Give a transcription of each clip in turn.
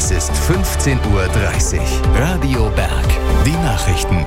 Es ist 15:30 Uhr. Radio Berg. Die Nachrichten.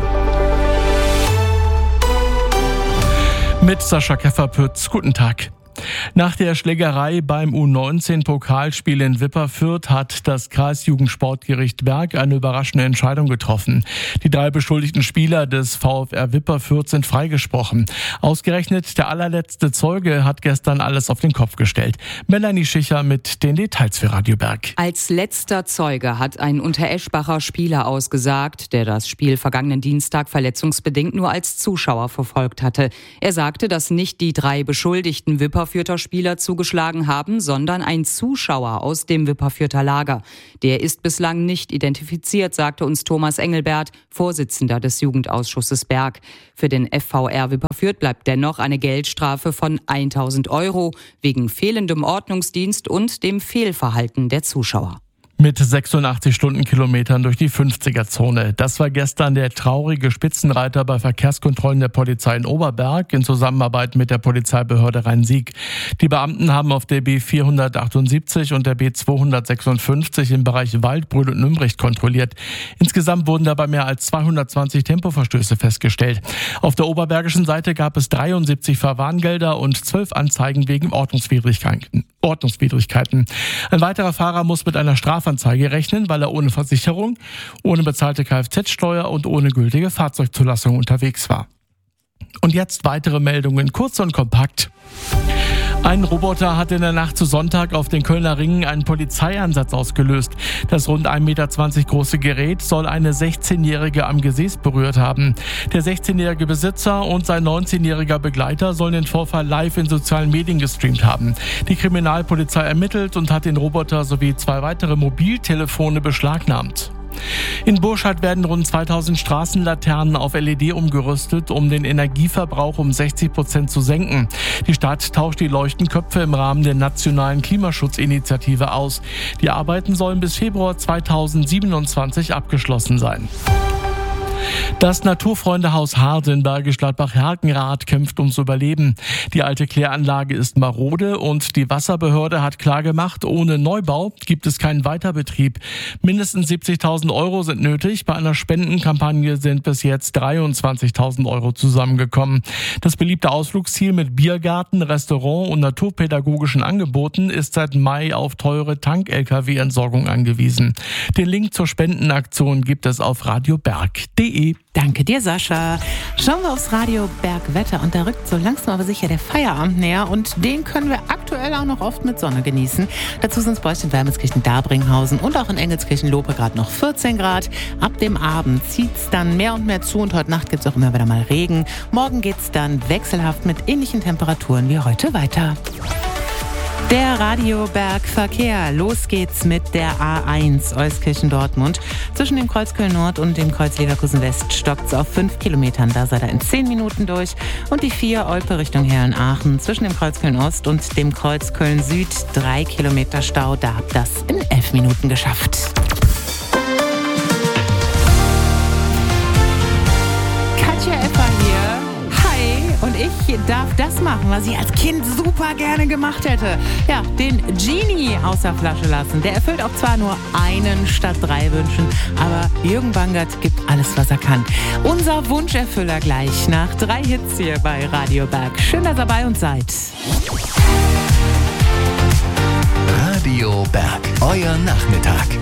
Mit Sascha Kefferpütz. Guten Tag. Nach der Schlägerei beim U19-Pokalspiel in Wipperfürth hat das Kreisjugendsportgericht Berg eine überraschende Entscheidung getroffen. Die 3 beschuldigten Spieler des VfR Wipperfürth sind freigesprochen. Ausgerechnet der allerletzte Zeuge hat gestern alles auf den Kopf gestellt. Melanie Schicher mit den Details für Radio Berg. Als letzter Zeuge hat ein Untereschbacher Spieler ausgesagt, der das Spiel vergangenen Dienstag verletzungsbedingt nur als Zuschauer verfolgt hatte. Er sagte, dass nicht die 3 beschuldigten Wipperfürther Spieler zugeschlagen haben, sondern ein Zuschauer aus dem Wipperfürther Lager. Der ist bislang nicht identifiziert, sagte uns Thomas Engelbert, Vorsitzender des Jugendausschusses Berg. Für den FVR Wipperfürth bleibt dennoch eine Geldstrafe von 1.000 € wegen fehlendem Ordnungsdienst und dem Fehlverhalten der Zuschauer. Mit 86 Stundenkilometern durch die 50er-Zone. Das war gestern der traurige Spitzenreiter bei Verkehrskontrollen der Polizei in Oberberg in Zusammenarbeit mit der Polizeibehörde Rhein-Sieg. Die Beamten haben auf der B478 und der B256 im Bereich Waldbrühl und Nümbricht kontrolliert. Insgesamt wurden dabei mehr als 220 Tempoverstöße festgestellt. Auf der oberbergischen Seite gab es 73 Verwarngelder und 12 Anzeigen wegen Ordnungswidrigkeiten. Ein weiterer Fahrer muss mit einer Strafanzeige rechnen, weil er ohne Versicherung, ohne bezahlte Kfz-Steuer und ohne gültige Fahrzeugzulassung unterwegs war. Und jetzt weitere Meldungen, kurz und kompakt. Ein Roboter hat in der Nacht zu Sonntag auf den Kölner Ringen einen Polizeieinsatz ausgelöst. Das rund 1,20 Meter große Gerät soll eine 16-Jährige am Gesäß berührt haben. Der 16-jährige Besitzer und sein 19-jähriger Begleiter sollen den Vorfall live in sozialen Medien gestreamt haben. Die Kriminalpolizei ermittelt und hat den Roboter sowie 2 weitere Mobiltelefone beschlagnahmt. In Burscheid werden rund 2000 Straßenlaternen auf LED umgerüstet, um den Energieverbrauch um 60% zu senken. Die Stadt tauscht die Leuchtenköpfe im Rahmen der nationalen Klimaschutzinitiative aus. Die Arbeiten sollen bis Februar 2027 abgeschlossen sein. Das Naturfreundehaus Hard in Bergisch Gladbach-Herkenrath kämpft ums Überleben. Die alte Kläranlage ist marode und die Wasserbehörde hat klargemacht, ohne Neubau gibt es keinen Weiterbetrieb. Mindestens 70.000 € sind nötig. Bei einer Spendenkampagne sind bis jetzt 23.000 € zusammengekommen. Das beliebte Ausflugsziel mit Biergarten, Restaurant und naturpädagogischen Angeboten ist seit Mai auf teure Tank-LKW-Entsorgung angewiesen. Den Link zur Spendenaktion gibt es auf radioberg.de. Danke dir, Sascha. Schauen wir aufs Radio Bergwetter und da rückt so langsam aber sicher der Feierabend näher und den können wir aktuell auch noch oft mit Sonne genießen. Dazu sind es bei euch in Wermelskirchen-Dabringhausen und auch in Engelskirchen-Lope gerade noch 14 Grad. Ab dem Abend zieht es dann mehr und mehr zu und heute Nacht gibt es auch immer wieder mal Regen. Morgen geht es dann wechselhaft mit ähnlichen Temperaturen wie heute weiter. Der Radioberg-Verkehr. Los geht's mit der A1 Euskirchen-Dortmund. Zwischen dem Kreuz Köln-Nord und dem Kreuz Leverkusen-West stockt's auf 5 Kilometern. Da seid ihr in 10 Minuten durch. Und die 4 Olpe Richtung Herrenaachen. Zwischen dem Kreuz Köln-Ost und dem Kreuz Köln-Süd 3 Kilometer Stau. Da habt das in 11 Minuten geschafft. Katja Effer hier. Und ich darf das machen, was ich als Kind super gerne gemacht hätte. Ja, den Genie aus der Flasche lassen. Der erfüllt auch zwar nur einen statt 3 Wünschen, aber Jürgen Bangert gibt alles, was er kann. Unser Wunscherfüller gleich nach 3 Hits hier bei Radio Berg. Schön, dass ihr bei uns seid. Radio Berg, euer Nachmittag.